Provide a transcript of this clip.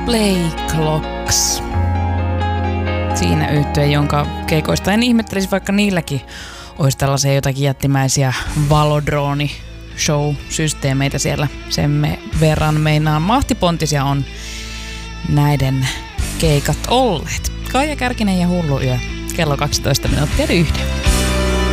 Play Clocks. Siinä yhtye, jonka keikoista en ihmettelisi, vaikka niilläkin olisi tällaisia jotakin jättimäisiä valodrooni-show-systeemeitä siellä. Sen verran meinaan mahtipontisia on näiden keikat olleet. Kaija Kärkinen ja Hullu Yö. Kello 12 minuuttia 1.